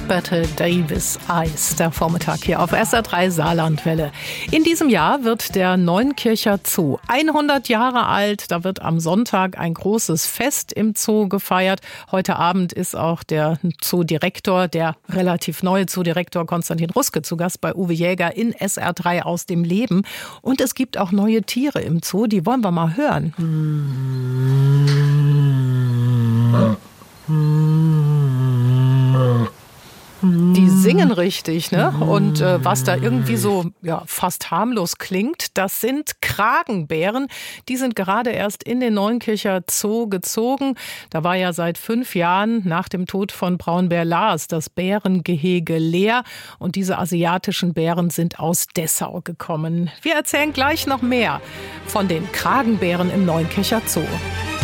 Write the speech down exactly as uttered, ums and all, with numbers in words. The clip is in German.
Bette Davis Eyes, der Vormittag hier auf S R drei Saarlandwelle. In diesem Jahr wird der Neunkircher Zoo hundert Jahre alt. Da wird am Sonntag ein großes Fest im Zoo gefeiert. Heute Abend ist auch der Zoodirektor, der relativ neue Zoodirektor Konstantin Ruske zu Gast bei Uwe Jäger in S R drei aus dem Leben. Und es gibt auch neue Tiere im Zoo, die wollen wir mal hören. Die singen richtig, ne? Und äh, was da irgendwie so ja, fast harmlos klingt, das sind Kragenbären. Die sind gerade erst in den Neunkircher Zoo gezogen. Da war ja seit fünf Jahren nach dem Tod von Braunbär Lars das Bärengehege leer. Und diese asiatischen Bären sind aus Dessau gekommen. Wir erzählen gleich noch mehr von den Kragenbären im Neunkircher Zoo.